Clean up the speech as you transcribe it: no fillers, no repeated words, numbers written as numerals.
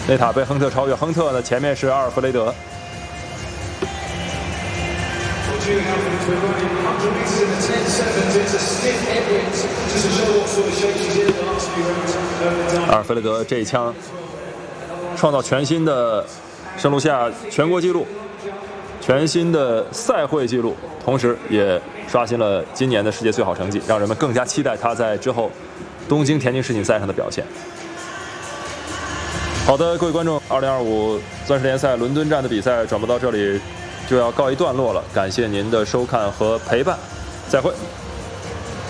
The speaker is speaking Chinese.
内塔被亨特超越，亨特呢前面是阿尔弗雷德。阿尔弗雷德这一枪创造全新的圣卢西亚全国纪录，全新的赛会纪录，同时也刷新了今年的世界最好成绩，让人们更加期待他在之后东京田径世锦赛上的表现。好的，各位观众，2025钻石联赛伦敦站的比赛转播到这里就要告一段落了，感谢您的收看和陪伴，再会。